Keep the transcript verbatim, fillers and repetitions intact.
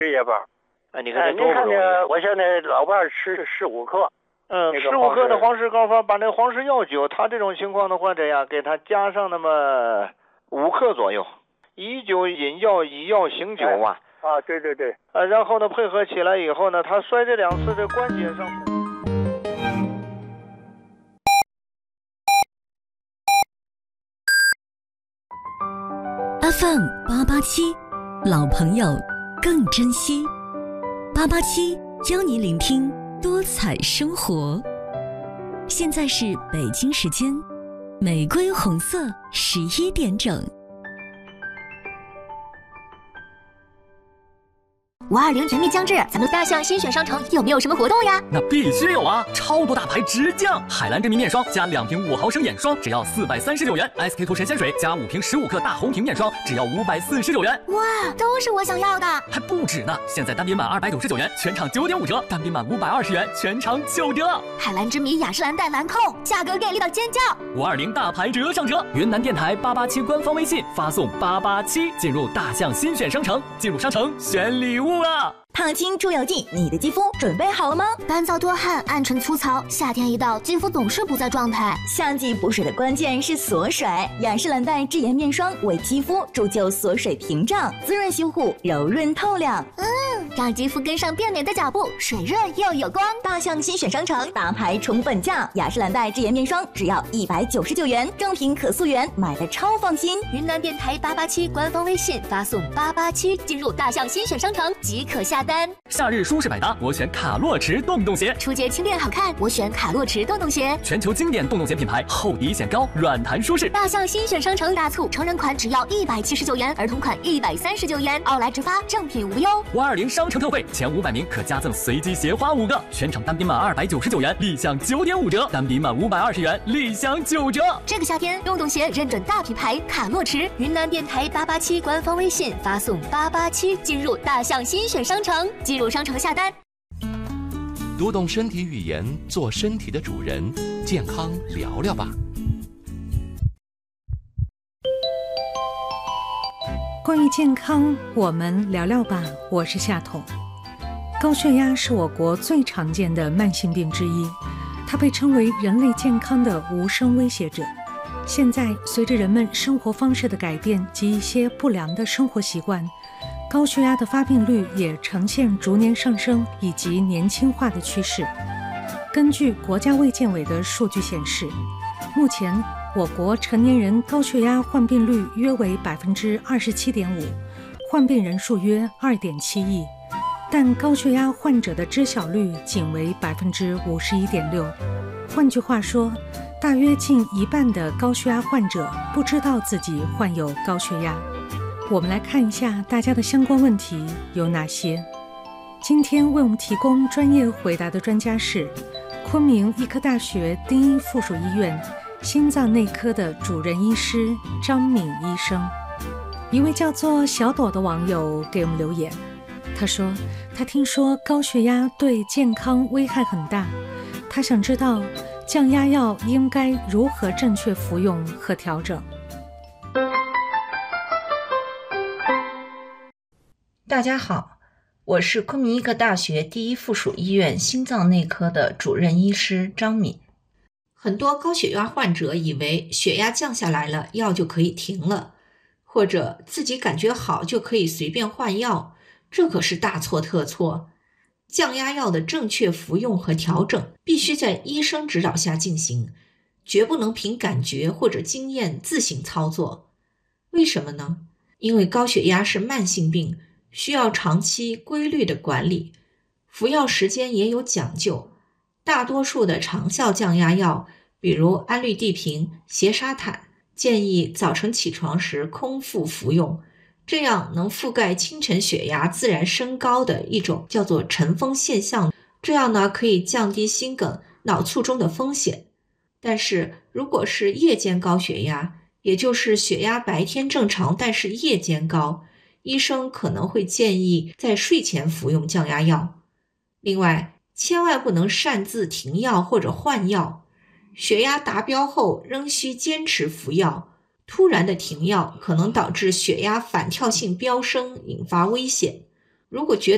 日夜棒。 哎，你看这您看多不容易。 呢，我现在老伴儿吃十五克。 嗯，十五克的黄石膏方，把那个黄石药酒，他这种情况的患者呀，给他加上那么五克左右，以酒饮药，以药醒酒啊。 哎、啊，对对对。 呃，然后呢，配合起来以后呢，他摔这两次这关节上。 F M 八八七，老朋友更珍惜。八八七教你聆听多彩生活。现在是北京时间玫瑰红色十一点整。 五二零全面将至，咱们大象新选商城有没有什么活动呀？ 那必须有啊！超多大牌直降，海蓝真米面霜加两瓶五毫升眼霜只要四百三十九元 ，S K two神仙水加五瓶十五克大红瓶面霜只要五百四十九元。 哇，都是我想要的！ 还不止呢，现在单品满二百九十九元，全场九点五折；单品满五百二十元，全场九折。 海蓝之谜雅诗兰黛兰蔻，价格给力到尖叫！ 五二零大牌折上折，云南电台八八七官方微信发送八八七进入大象新选商城，进入商城选礼物啊！ 烫青出油剂，你的肌肤准备好了吗？ 干燥多汗，暗沉粗糙，夏天一到，肌肤总是不在状态。 夏季补水的关键是锁水，雅诗兰黛智妍面霜为肌肤铸就锁水屏障，滋润修护，柔润透亮。 嗯，让肌肤跟上变美的脚步，水润又有光。 大象新选商城大牌重本价，雅诗兰黛智妍面霜只要一百九十九元，正品可溯源，买的超放心。 云南电台八八七官方微信发送八八七进入大象新选商城即可下单。 夏日舒适百搭，我选卡洛驰洞洞鞋。 初阶轻便好看，我选卡洛驰洞洞鞋。 全球经典洞洞鞋品牌，厚底显高，软弹舒适。 大象新选商城大促，成人款只要一百七十九元，儿童款一百三十九元，奥莱直发，正品无忧。 五二零商城特惠，前五百名可加赠随机鞋花五个，全场单品满二百九十九元，立享九点五折；单品满五百二十元，立享九折。 这个夏天，洞洞鞋认准大品牌卡洛驰。云南电台八八七官方微信发送八八七进入大象新选商城。进入商城下单。 读懂身体语言，做身体的主人，健康聊聊吧。 关于健康，我们聊聊吧。我是夏彤。高血压是我国最常见的慢性病之一，它被称为人类健康的无声威胁者。现在，随着人们生活方式的改变及一些不良的生活习惯，高血压的发病率也呈现逐年上升以及年轻化的趋势。根据国家卫健委的数据显示，目前我国成年人高血压患病率约为百分之二十七点五，患病人数约二点七亿，但高血压患者的知晓率仅为百分之五十一点六。换句话说，大约近一半的高血压患者不知道自己患有高血压。我们来看一下大家的相关问题有哪些。今天为我们提供专业回答的专家是昆明医科大学丁一附属医院心脏内科的主任医师张敏医生。一位叫做小朵的网友给我们留言，他说他听说高血压对健康危害很大，他想知道降压药应该如何正确服用和调整。 大家好，我是昆明医科大学第一附属医院心脏内科的主任医师张敏。很多高血压患者以为血压降下来了，药就可以停了，或者自己感觉好就可以随便换药，这可是大错特错。降压药的正确服用和调整必须在医生指导下进行，绝不能凭感觉或者经验自行操作。为什么呢？因为高血压是慢性病，需要长期规律的管理，服药时间也有讲究。大多数的长效降压药，比如安氯地平、斜沙坦，建议早晨起床时空腹服用，这样能覆盖清晨血压自然升高的一种叫做晨风现象，这样呢可以降低心梗、脑卒中的风险。但是如果是夜间高血压，也就是血压白天正常，但是夜间高，医生可能会建议在睡前服用降压药。另外，千万不能擅自停药或者换药，血压达标后仍需坚持服药，突然的停药可能导致血压反跳性飙升，引发危险。如果觉得